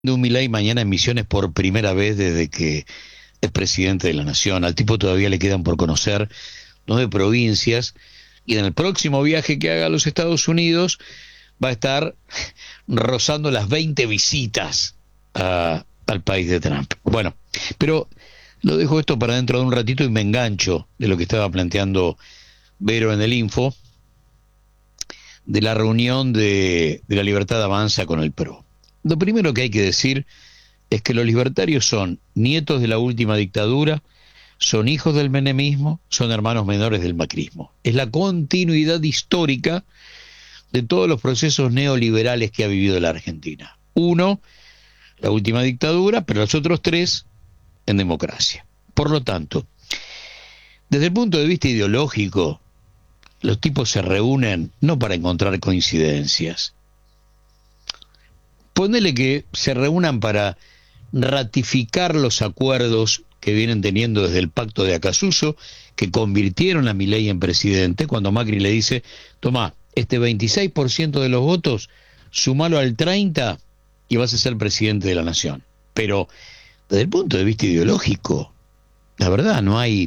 de un Milei mañana en Misiones por primera vez desde que es presidente de la nación. Al tipo todavía le quedan por conocer 9 provincias y en el próximo viaje que haga a los Estados Unidos va a estar rozando las 20 visitas al país de Trump. Bueno, pero lo dejo esto para dentro de un ratito y me engancho de lo que estaba planteando Vero en el Info, de la reunión de la Libertad Avanza con el PRO. Lo primero que hay que decir es que los libertarios son nietos de la última dictadura, son hijos del menemismo, son hermanos menores del macrismo. Es la continuidad histórica de todos los procesos neoliberales que ha vivido la Argentina. Uno, la última dictadura, pero los otros tres en democracia. Por lo tanto, desde el punto de vista ideológico, los tipos se reúnen no para encontrar coincidencias. Ponele que se reúnan para ratificar los acuerdos que vienen teniendo desde el pacto de Acasuso, que convirtieron a Milei en presidente, cuando Macri le dice, tomá, este 26% de los votos, sumalo al 30% y vas a ser presidente de la nación. Pero desde el punto de vista ideológico, la verdad no hay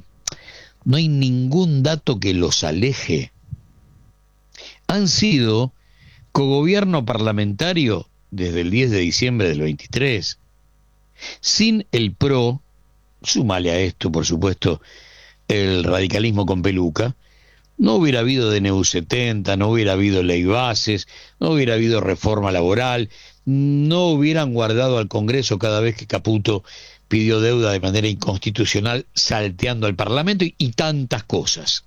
ningún dato que los aleje. Han sido cogobierno parlamentario desde el 10 de diciembre del 23. Sin el PRO, súmale a esto, por supuesto, el radicalismo con peluca, no hubiera habido DNU 70, no hubiera habido ley bases, no hubiera habido reforma laboral, no hubieran guardado al Congreso cada vez que Caputo pidió deuda de manera inconstitucional, salteando al Parlamento y tantas cosas.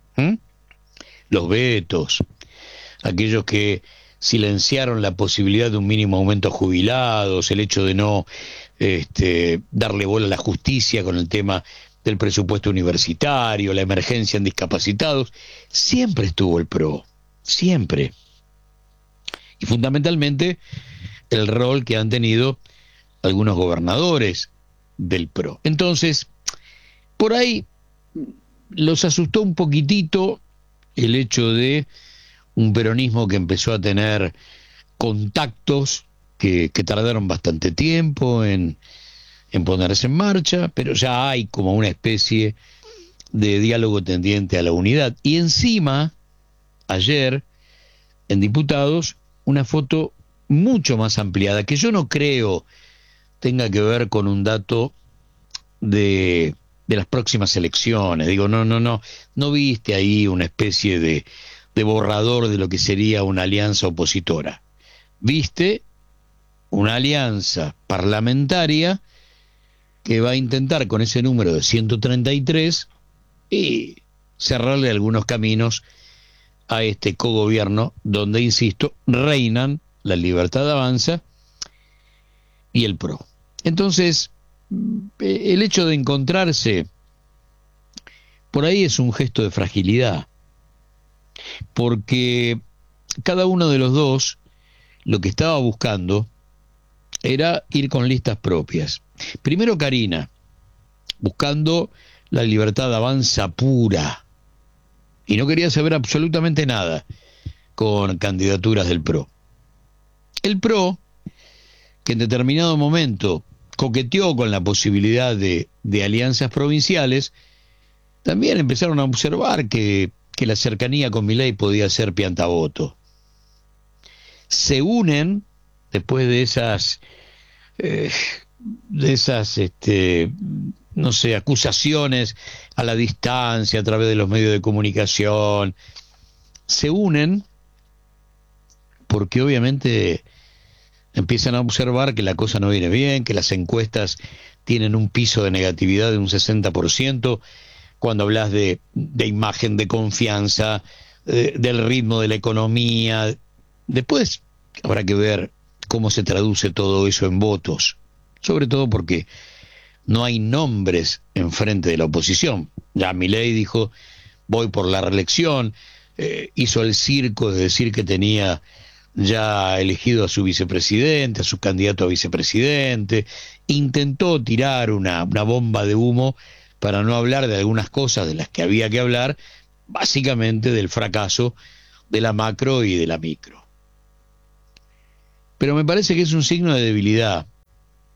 Los vetos, aquellos que silenciaron la posibilidad de un mínimo aumento a jubilados, el hecho de no darle bola a la justicia con el tema del presupuesto universitario, la emergencia en discapacitados, siempre estuvo el PRO, siempre. Y fundamentalmente el rol que han tenido algunos gobernadores del PRO. Entonces, por ahí los asustó un poquitito el hecho de un peronismo que empezó a tener contactos que tardaron bastante tiempo en ponerse en marcha, pero ya hay como una especie de diálogo tendiente a la unidad. Y encima, ayer, en Diputados, una foto mucho más ampliada, que yo no creo tenga que ver con un dato de las próximas elecciones. Digo, no viste ahí una especie de borrador de lo que sería una alianza opositora. Viste una alianza parlamentaria que va a intentar con ese número de 133 y cerrarle algunos caminos a este cogobierno donde, insisto, reinan la Libertad Avanza y el PRO. Entonces, el hecho de encontrarse por ahí es un gesto de fragilidad, porque cada uno de los dos lo que estaba buscando era ir con listas propias. Primero Karina, buscando la Libertad Avanza pura, y no quería saber absolutamente nada con candidaturas del PRO. El PRO, que en determinado momento coqueteó con la posibilidad de alianzas provinciales, también empezaron a observar que la cercanía con Milei podía ser piantavoto. Se unen después de esas acusaciones a la distancia a través de los medios de comunicación. Se unen porque obviamente empiezan a observar que la cosa no viene bien, que las encuestas tienen un piso de negatividad de un 60%, cuando hablas de imagen, de confianza, del ritmo de la economía. Después habrá que ver cómo se traduce todo eso en votos, sobre todo porque no hay nombres enfrente de la oposición. Ya Milei dijo, voy por la reelección, hizo el circo de decir que tenía ya elegido a su vicepresidente, a su candidato a vicepresidente, intentó tirar una bomba de humo para no hablar de algunas cosas de las que había que hablar, básicamente del fracaso de la macro y de la micro. Pero me parece que es un signo de debilidad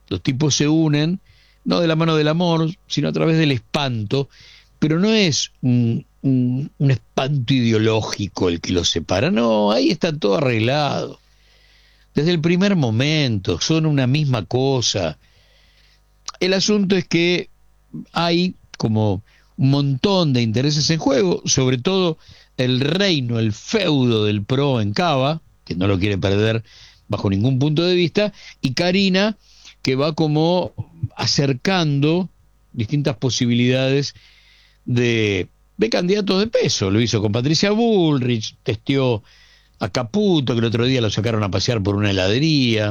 Los tipos se unen, no de la mano del amor, sino a través del espanto, pero no es un espanto ideológico el que los separa, no, ahí está todo arreglado. Desde el primer momento, son una misma cosa. El asunto es que hay como un montón de intereses en juego, sobre todo el reino, el feudo del PRO en Cava, que no lo quiere perder bajo ningún punto de vista, y Karina, que va como acercando distintas posibilidades de candidatos de peso. Lo hizo con Patricia Bullrich, testeó a Caputo, que el otro día lo sacaron a pasear por una heladería.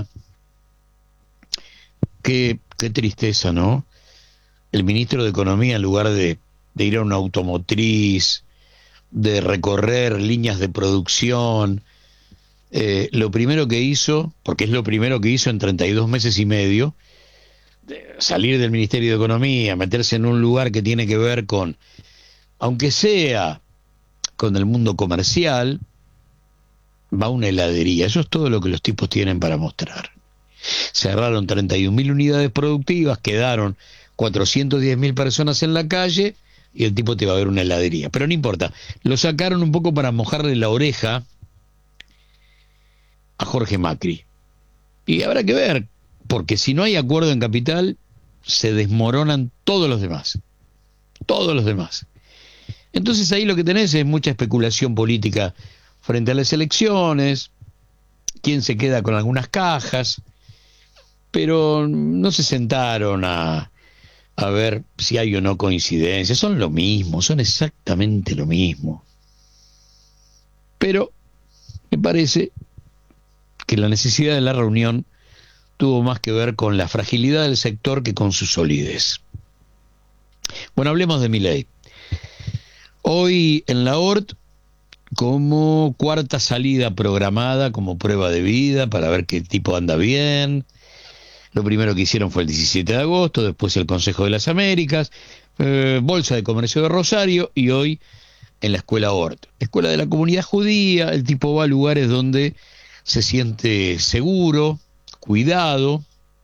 Qué tristeza, ¿no? El ministro de Economía, en lugar de ir a una automotriz, de recorrer líneas de producción, lo primero que hizo, porque es lo primero que hizo en 32 meses y medio, salir del Ministerio de Economía, meterse en un lugar que tiene que ver con, aunque sea con el mundo comercial, va a una heladería. Eso es todo lo que los tipos tienen para mostrar. Cerraron 31.000 unidades productivas, quedaron 410.000 personas en la calle y el tipo te va a ver una heladería. Pero no importa, lo sacaron un poco para mojarle la oreja a Jorge Macri. Y habrá que ver, porque si no hay acuerdo en capital, se desmoronan todos los demás. Todos los demás. Entonces ahí lo que tenés es mucha especulación política frente a las elecciones, quién se queda con algunas cajas, pero no se sentaron a ver si hay o no coincidencias. Son lo mismo, son exactamente lo mismo. Pero me parece que la necesidad de la reunión tuvo más que ver con la fragilidad del sector que con su solidez. Bueno, hablemos de Milei. Hoy en la ORT, como cuarta salida programada como prueba de vida para ver qué tipo anda bien. Lo primero que hicieron fue el 17 de agosto, después el Consejo de las Américas, Bolsa de Comercio de Rosario y hoy en la Escuela ORT. Escuela de la Comunidad Judía, el tipo va a lugares donde se siente seguro, cuidado,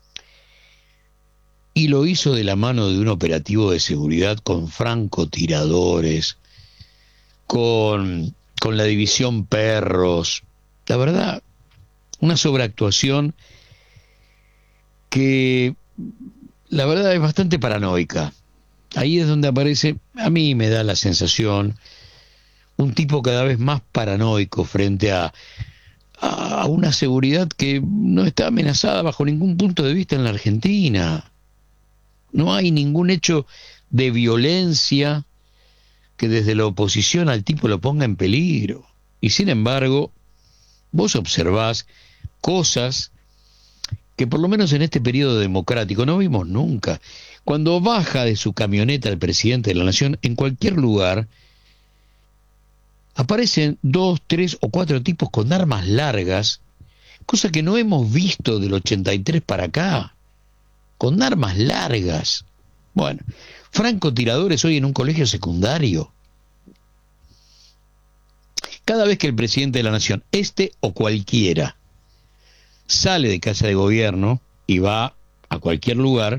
y lo hizo de la mano de un operativo de seguridad con francotiradores, con la división perros. La verdad, una sobreactuación que la verdad es bastante paranoica. Ahí es donde aparece, a mí me da la sensación, un tipo cada vez más paranoico frente a una seguridad que no está amenazada bajo ningún punto de vista en la Argentina. No hay ningún hecho de violencia que desde la oposición al tipo lo ponga en peligro. Y sin embargo, vos observás cosas que por lo menos en este periodo democrático no vimos nunca. Cuando baja de su camioneta el presidente de la Nación, en cualquier lugar aparecen 2, 3 o 4 tipos con armas largas, cosa que no hemos visto del 83 para acá, con armas largas. Bueno, francotiradores hoy en un colegio secundario. Cada vez que el presidente de la Nación, este o cualquiera, sale de casa de gobierno y va a cualquier lugar,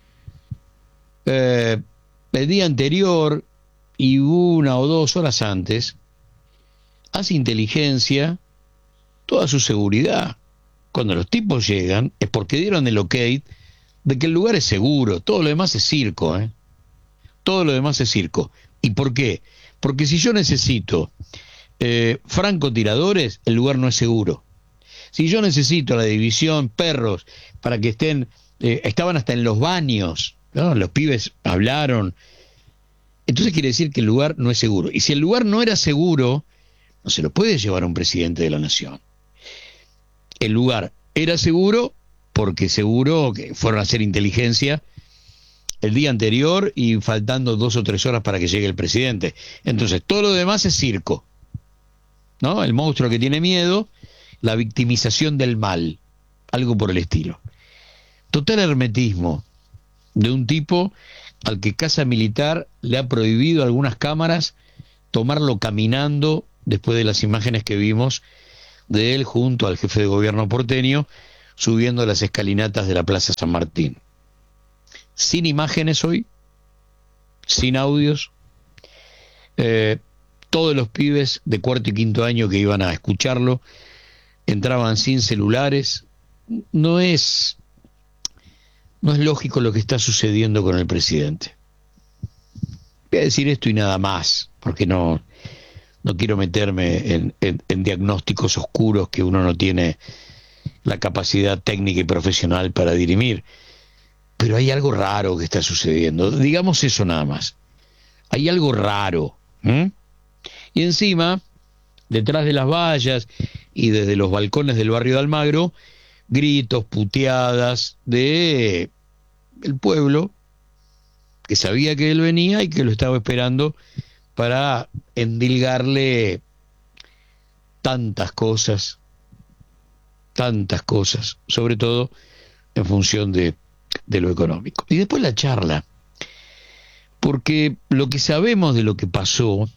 el día anterior y 1 o 2 horas antes, hace inteligencia, toda su seguridad. Cuando los tipos llegan es porque dieron el ok de que el lugar es seguro. Todo lo demás es circo, ¿eh? Todo lo demás es circo. ¿Y por qué? Porque si yo necesito francotiradores, el lugar no es seguro. Si yo necesito la división perros para que estén, estaban hasta en los baños, ¿no? Los pibes hablaron. Entonces quiere decir que el lugar no es seguro. Y si el lugar no era seguro, no se lo puede llevar a un presidente de la Nación. El lugar era seguro porque seguro que fueron a hacer inteligencia el día anterior y faltando 2 o 3 horas para que llegue el presidente. Entonces todo lo demás es circo, ¿no? El monstruo que tiene miedo, la victimización del mal, algo por el estilo. Total hermetismo de un tipo al que Casa Militar le ha prohibido a algunas cámaras tomarlo caminando después de las imágenes que vimos de él junto al jefe de gobierno porteño subiendo las escalinatas de la Plaza San Martín. Sin imágenes hoy, sin audios, todos los pibes de cuarto y quinto año que iban a escucharlo entraban sin celulares. No es lógico lo que está sucediendo con el presidente. Voy a decir esto y nada más, porque no quiero meterme en diagnósticos oscuros que uno no tiene la capacidad técnica y profesional para dirimir. Pero hay algo raro que está sucediendo. Digamos eso nada más. Hay algo raro. Y encima, detrás de las vallas y desde los balcones del barrio de Almagro, gritos, puteadas de el pueblo que sabía que él venía y que lo estaba esperando para endilgarle tantas cosas, sobre todo en función de lo económico. Y después la charla, porque lo que sabemos de lo que pasó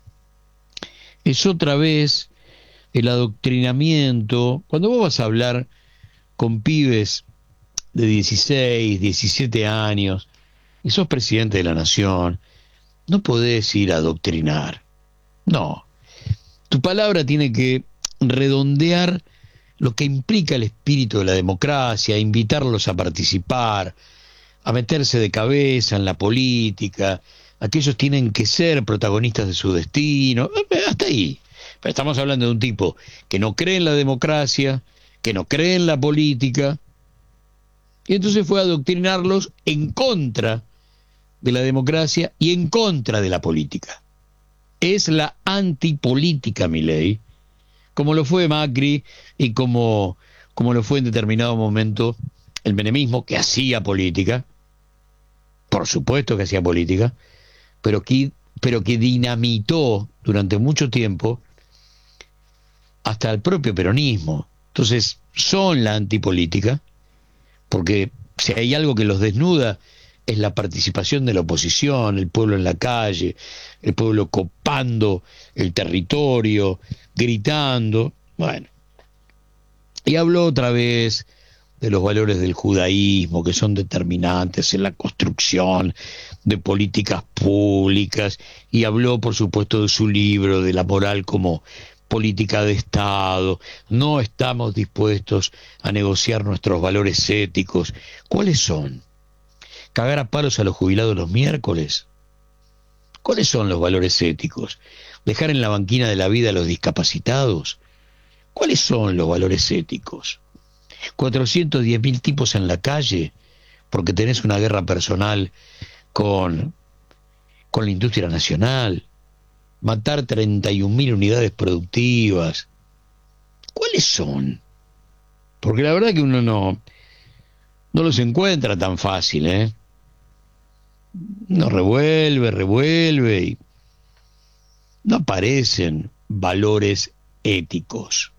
es otra vez el adoctrinamiento. Cuando vos vas a hablar con pibes de 16, 17 años y sos presidente de la nación, no podés ir a adoctrinar. No. Tu palabra tiene que redondear lo que implica el espíritu de la democracia, invitarlos a participar, a meterse de cabeza en la política, a que ellos tienen que ser protagonistas de su destino, hasta ahí. Pero estamos hablando de un tipo que no cree en la democracia, que no cree en la política, y entonces fue a adoctrinarlos en contra de la democracia y en contra de la política. Es la antipolítica, Milei, como lo fue Macri y como lo fue en determinado momento el menemismo, que hacía política, por supuesto que hacía política, pero que dinamitó durante mucho tiempo hasta el propio peronismo. Entonces son la antipolítica, porque si hay algo que los desnuda es la participación de la oposición, el pueblo en la calle, el pueblo copando el territorio, gritando. Bueno, y habló otra vez de los valores del judaísmo que son determinantes en la construcción de políticas públicas, y habló por supuesto de su libro, de la moral como política de Estado. No estamos dispuestos a negociar nuestros valores éticos. ¿Cuáles son? ¿Cagar a palos a los jubilados los miércoles? ¿Cuáles son los valores éticos? ¿Dejar en la banquina de la vida a los discapacitados? ¿Cuáles son los valores éticos? 410.000 tipos en la calle porque tenés una guerra personal con la industria nacional, matar 31.000 unidades productivas. ¿Cuáles son? Porque la verdad que uno no los encuentra tan fácil, ¿eh? No revuelve y no aparecen valores éticos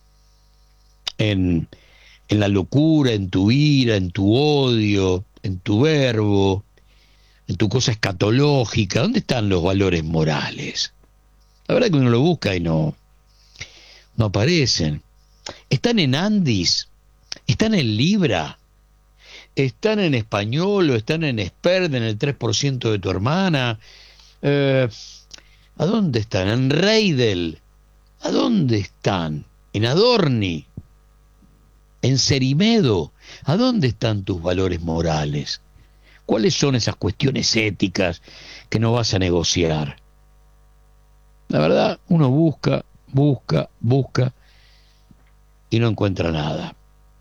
en la locura, en tu ira, en tu odio, en tu verbo, en tu cosa escatológica. ¿Dónde están los valores morales? La verdad que uno lo busca y no aparecen. Están en Andis, están en Libra, están en Español o están en Expert, en el 3% de tu hermana. ¿A dónde están? En Reidel. ¿A dónde están? En Adorni. En Cerimedo. ¿A dónde están tus valores morales? ¿Cuáles son esas cuestiones éticas que no vas a negociar? La verdad, uno busca y no encuentra nada.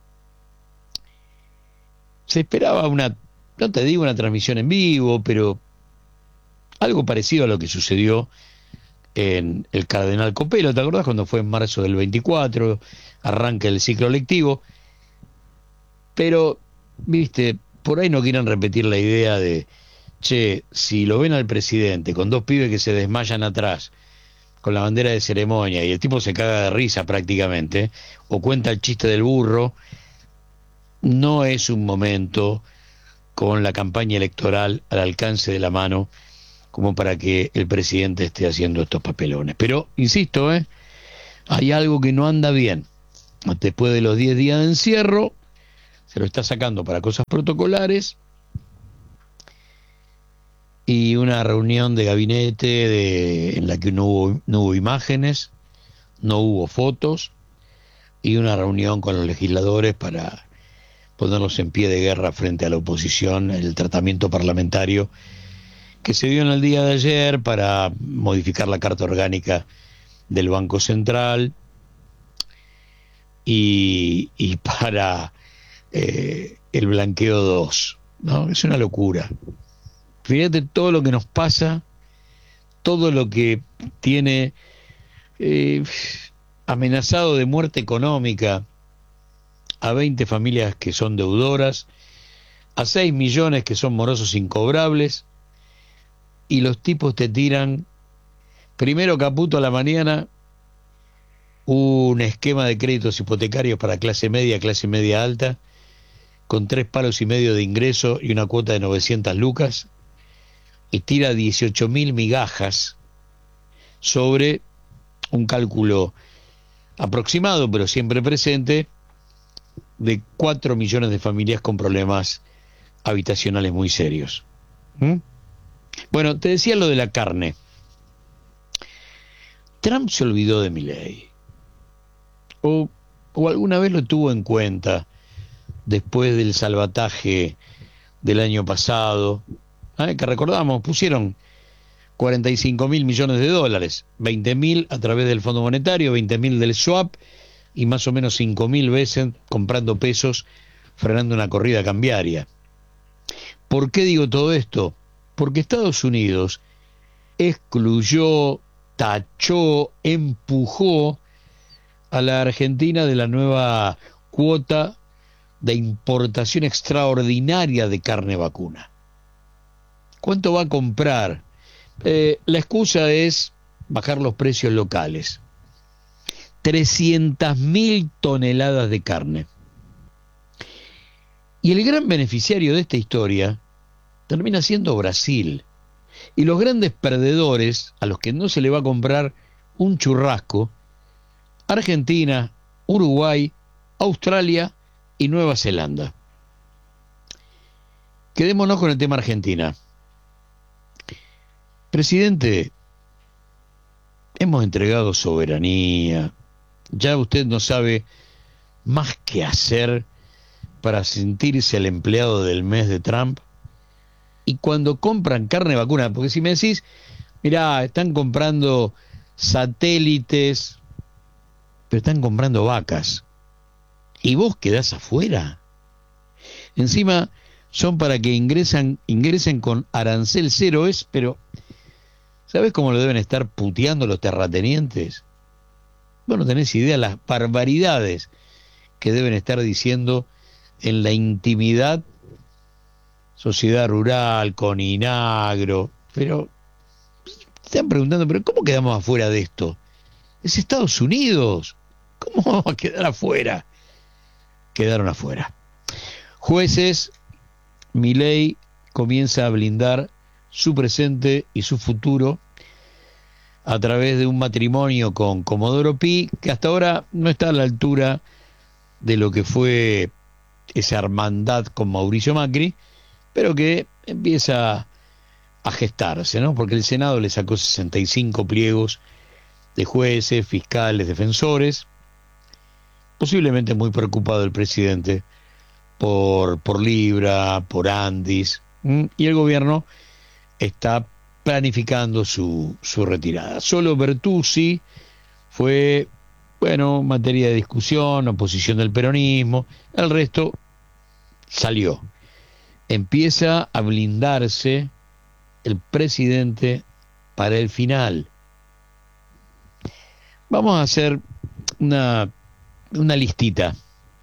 Se esperaba no te digo una transmisión en vivo, pero algo parecido a lo que sucedió en el Cardenal Copelo. ¿Te acordás cuando fue en marzo del 24? Arranca el ciclo lectivo. Pero, viste, por ahí no quieren repetir la idea de, che, si lo ven al presidente con dos pibes que se desmayan atrás, con la bandera de ceremonia, y el tipo se caga de risa prácticamente, o cuenta el chiste del burro, no es un momento con la campaña electoral al alcance de la mano como para que el presidente esté haciendo estos papelones. Pero, insisto, hay algo que no anda bien. después de los 10 días de encierro, se lo está sacando para cosas protocolares y una reunión de gabinete en la que no hubo imágenes, no hubo fotos, y una reunión con los legisladores para ponerlos en pie de guerra frente a la oposición, el tratamiento parlamentario que se dio en el día de ayer para modificar la Carta Orgánica del Banco Central y para el blanqueo 2, ¿no? Es una locura. Fíjate todo lo que nos pasa, todo lo que tiene amenazado de muerte económica a 20 familias que son deudoras, a 6 millones que son morosos incobrables, y los tipos te tiran, primero Caputo a la mañana, un esquema de créditos hipotecarios para clase media alta, con 3,5 palos de ingreso y una cuota de 900 lucas, y tira 18.000 migajas sobre un cálculo aproximado, pero siempre presente, de 4 millones de familias con problemas habitacionales muy serios. Bueno, te decía lo de la carne. Trump se olvidó de Milei, o alguna vez lo tuvo en cuenta después del salvataje del año pasado, que recordamos, pusieron 45.000 millones de dólares, 20.000 a través del Fondo Monetario, 20.000 del swap y más o menos 5.000 veces comprando pesos, frenando una corrida cambiaria. ¿Por qué digo todo esto? Porque Estados Unidos excluyó, tachó, empujó a la Argentina de la nueva cuota de importación extraordinaria de carne vacuna. ¿Cuánto va a comprar? La excusa es bajar los precios locales. 300.000 toneladas de carne. Y el gran beneficiario de esta historia termina siendo Brasil. Y los grandes perdedores, a los que no se le va a comprar un churrasco, Argentina, Uruguay, Australia y Nueva Zelanda. Quedémonos con el tema Argentina. Presidente, hemos entregado soberanía. Ya usted no sabe más qué hacer para sentirse el empleado del mes de Trump. Y cuando compran carne vacuna, porque si me decís, mirá, están comprando satélites, pero están comprando vacas, y vos quedás afuera. Encima son para que ingresen con arancel cero, pero ¿sabés cómo lo deben estar puteando los terratenientes? Vos no tenés idea las barbaridades que deben estar diciendo en la intimidad, sociedad rural, con Inagro, pero están preguntando, ¿pero cómo quedamos afuera de esto? Es Estados Unidos, ¿cómo vamos a quedar afuera? Quedaron afuera. Jueces, Milei comienza a blindar su presente y su futuro a través de un matrimonio con Comodoro Pi, que hasta ahora no está a la altura de lo que fue esa hermandad con Mauricio Macri, pero que empieza a gestarse, ¿no? Porque el Senado le sacó 65 pliegos de jueces, fiscales, defensores, posiblemente muy preocupado el presidente por Libra, por Andis, y el gobierno está planificando su retirada. Solo Bertuzzi fue, materia de discusión, oposición del peronismo, el resto salió. Empieza a blindarse el presidente para el final. Vamos a hacer una listita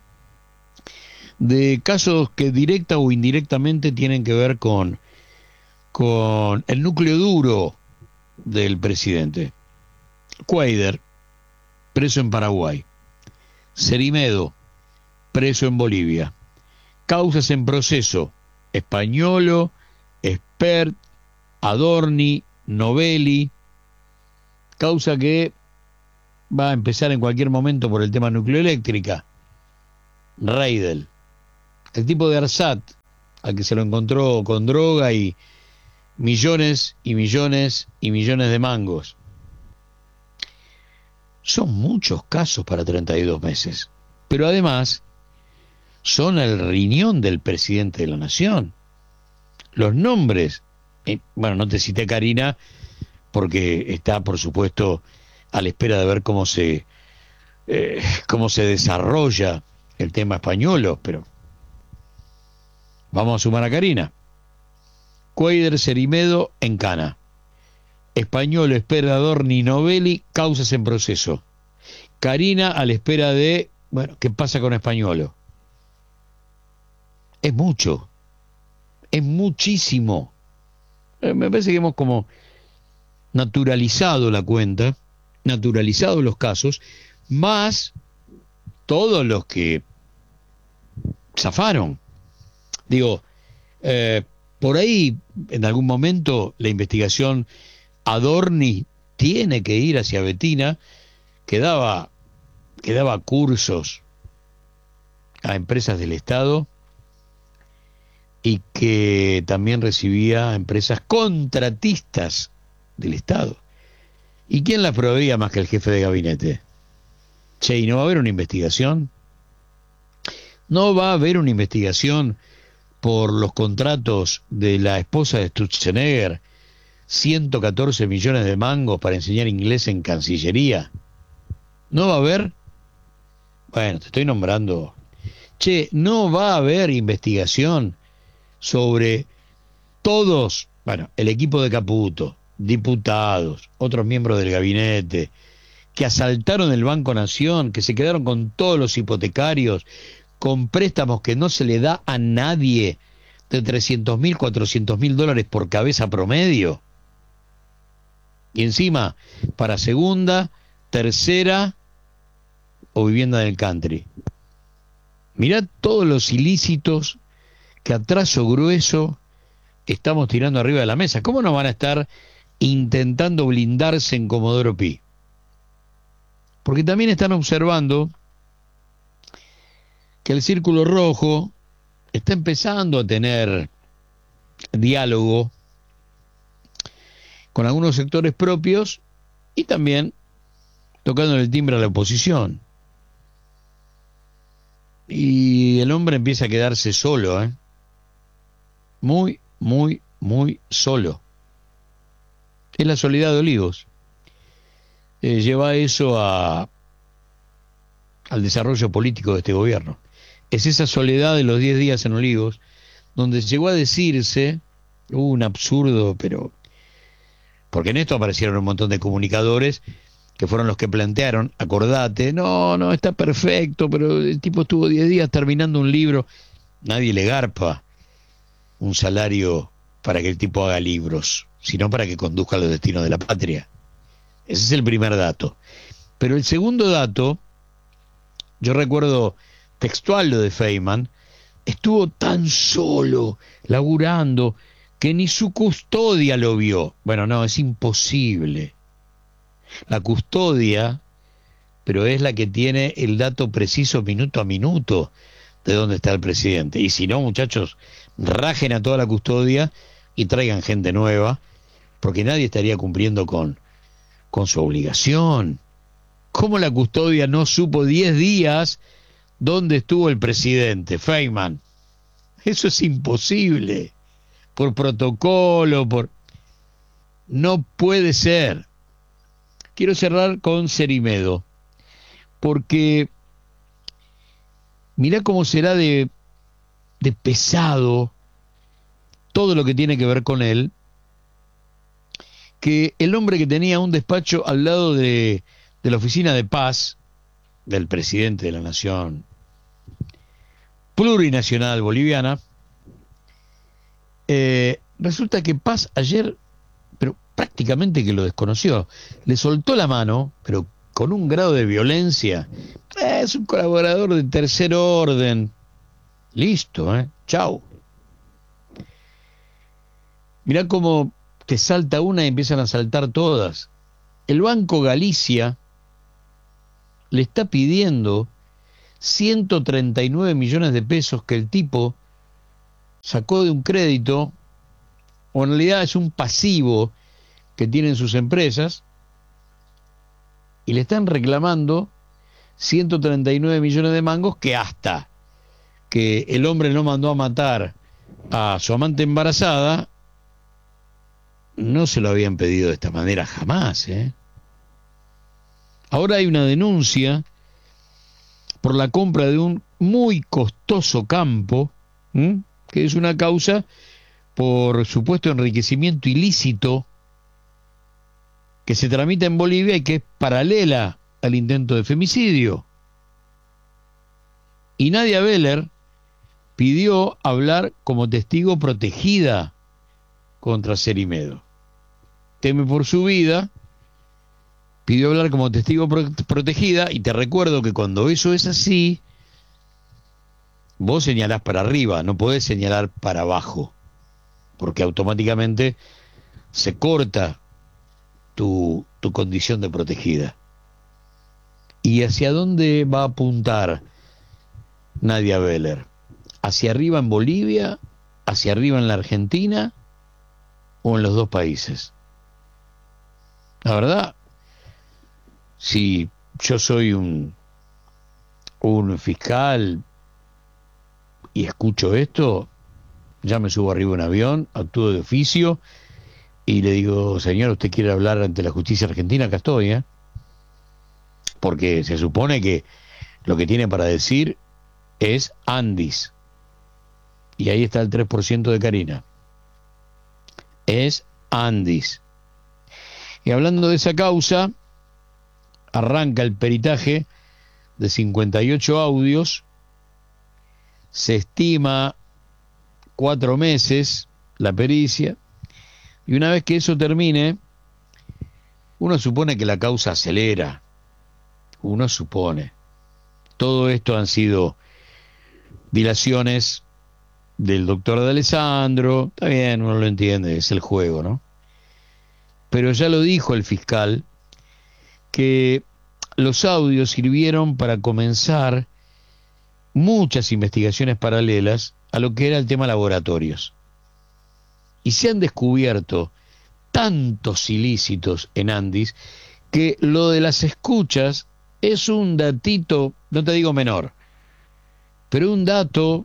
de casos que directa o indirectamente tienen que ver con el núcleo duro del presidente. Cuader, preso en Paraguay. Cerimedo, preso en Bolivia. Causas en proceso: Españolo, Espert, Adorni, Novelli. Causa que va a empezar en cualquier momento por el tema nucleoeléctrica. Reidel, el tipo de Arsat, al que se lo encontró con droga y millones y millones y millones de mangos. Son muchos casos para 32 meses, pero además son el riñón del presidente de la nación. Los nombres, bueno, no te cité Karina porque está, por supuesto, a la espera de ver cómo se desarrolla el tema español, pero vamos a sumar a Karina. Cuader Cerimedo en cana. Español espera Adorni Novelli, causas en proceso. Karina a la espera de, bueno, ¿qué pasa con Españolo? Es mucho, es muchísimo. Me parece que hemos como naturalizado la cuenta, naturalizado los casos, más todos los que zafaron. Digo, por ahí en algún momento la investigación Adorni tiene que ir hacia Betina, que daba cursos a empresas del Estado y que también recibía empresas contratistas del Estado. ¿Y quién la proveía más que el jefe de gabinete? Che, ¿y no va a haber una investigación? ¿No va a haber una investigación por los contratos de la esposa de Sturzenegger? 114 millones de mangos para enseñar inglés en Cancillería. ¿No va a haber? Bueno, te estoy nombrando. Che, ¿no va a haber investigación sobre todos, bueno, el equipo de Caputo, diputados, otros miembros del gabinete, que asaltaron el Banco Nación, que se quedaron con todos los hipotecarios, con préstamos que no se le da a nadie, de 300.000, 400.000 dólares por cabeza promedio? Y encima, para segunda, tercera o vivienda del country. Mirá todos los ilícitos que a trazo grueso estamos tirando arriba de la mesa. ¿Cómo no van a estar intentando blindarse en Comodoro Pi? Porque también están observando que el Círculo Rojo está empezando a tener diálogo con algunos sectores propios y también tocando el timbre a la oposición. Y el hombre empieza a quedarse solo, muy, muy, muy solo. Es la soledad de Olivos. Lleva eso al desarrollo político de este gobierno. Es esa soledad de los 10 días en Olivos, donde llegó a decirse, un absurdo, pero porque en esto aparecieron un montón de comunicadores que fueron los que plantearon, acordate, no, está perfecto, pero el tipo estuvo 10 días terminando un libro. Nadie le garpa un salario para que el tipo haga libros, sino para que conduzca los destinos de la patria. Ese es el primer dato. Pero el segundo dato, yo recuerdo textual lo de Feynman, estuvo tan solo, laburando, que ni su custodia lo vio. Bueno, no, es imposible. La custodia, pero es la que tiene el dato preciso minuto a minuto de dónde está el presidente. Y si no, muchachos, rajen a toda la custodia y traigan gente nueva, porque nadie estaría cumpliendo con su obligación. ¿Cómo la custodia no supo 10 días dónde estuvo el presidente? Feynman, eso es imposible. Por protocolo, no puede ser. Quiero cerrar con Cerimedo, porque mirá cómo será de pesado todo lo que tiene que ver con él, que el hombre que tenía un despacho al lado de la oficina de paz del presidente de la nación plurinacional boliviana, resulta que Paz ayer, pero prácticamente que lo desconoció, le soltó la mano, pero con un grado de violencia. Es un colaborador de tercer orden. Listo, chau. Mirá cómo te salta una y empiezan a saltar todas. El Banco Galicia le está pidiendo 139 millones de pesos que el tipo sacó de un crédito, o en realidad es un pasivo que tienen sus empresas, y le están reclamando 139 millones de mangos que hasta que el hombre no mandó a matar a su amante embarazada, no se lo habían pedido de esta manera jamás, ¿eh? Ahora hay una denuncia por la compra de un muy costoso campo, que es una causa por supuesto enriquecimiento ilícito que se tramita en Bolivia y que es paralela al intento de femicidio. Y Nadia Beller pidió hablar como testigo protegida contra Cerimedo. Teme por su vida, pidió hablar como testigo protegida, y te recuerdo que cuando eso es así, vos señalás para arriba, no podés señalar para abajo, porque automáticamente se corta tu condición de protegida. ¿Y hacia dónde va a apuntar Nadia Beller? ¿Hacia arriba en Bolivia? ¿Hacia arriba en la Argentina? ¿O en los dos países? La verdad, si yo soy un fiscal y escucho esto, ya me subo arriba de un avión, actúo de oficio y le digo: señor, ¿usted quiere hablar ante la justicia argentina? Acá estoy, ¿eh? Porque se supone que lo que tiene para decir es Andis. Y ahí está el 3% de Karina. Es Andis. Y hablando de esa causa, arranca el peritaje de 58 audios. Se estima 4 meses la pericia. Y una vez que eso termine, uno supone que la causa acelera. Uno supone. Todo esto han sido dilaciones del doctor D'Alessandro. Está bien, uno lo entiende, es el juego, ¿no? Pero ya lo dijo el fiscal, que los audios sirvieron para comenzar muchas investigaciones paralelas a lo que era el tema laboratorios. Y se han descubierto tantos ilícitos en Andis que lo de las escuchas es un datito, no te digo menor, pero un dato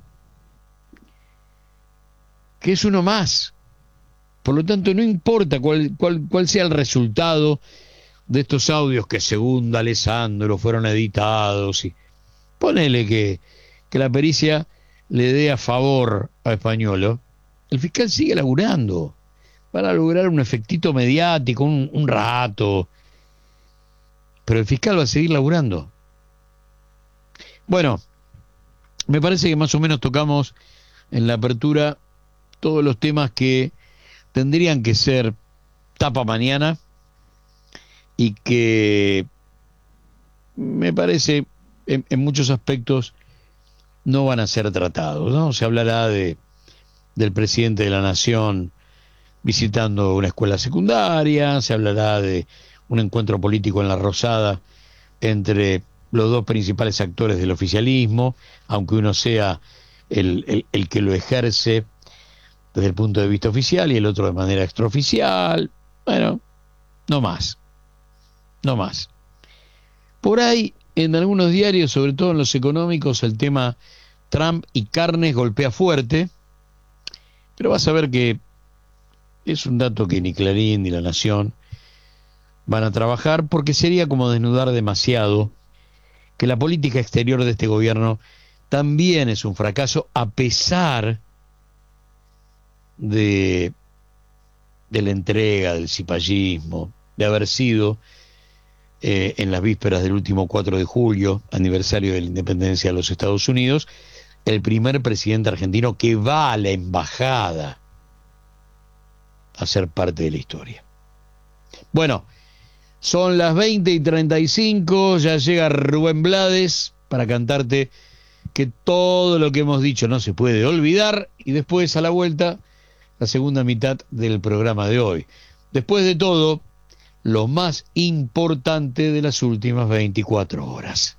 que es uno más. Por lo tanto, no importa cuál sea el resultado de estos audios que, según D'Alessandro, fueron editados, y ponele que la pericia le dé a favor a Españolo, el fiscal sigue laburando. Van a lograr un efectito mediático, un rato, pero el fiscal va a seguir laburando. Bueno, me parece que más o menos tocamos en la apertura todos los temas que tendrían que ser tapa mañana y que me parece en muchos aspectos no van a ser tratados, ¿no? Se hablará del presidente de la Nación visitando una escuela secundaria, se hablará de un encuentro político en La Rosada entre los dos principales actores del oficialismo, aunque uno sea el que lo ejerce desde el punto de vista oficial y el otro de manera extraoficial. Bueno, no más. Por ahí, en algunos diarios, sobre todo en los económicos, el tema Trump y carnes golpea fuerte, pero vas a ver que es un dato que ni Clarín ni La Nación van a trabajar, porque sería como desnudar demasiado que la política exterior de este gobierno también es un fracaso, a pesar de la entrega, del cipallismo, de haber sido en las vísperas del último 4 de julio, aniversario de la independencia de los Estados Unidos, el primer presidente argentino que va a la embajada a ser parte de la historia. Bueno, son las 20:35, ya llega Rubén Blades para cantarte que todo lo que hemos dicho no se puede olvidar, y después, a la vuelta, la segunda mitad del programa de hoy. Después de todo, lo más importante de las últimas 24 horas.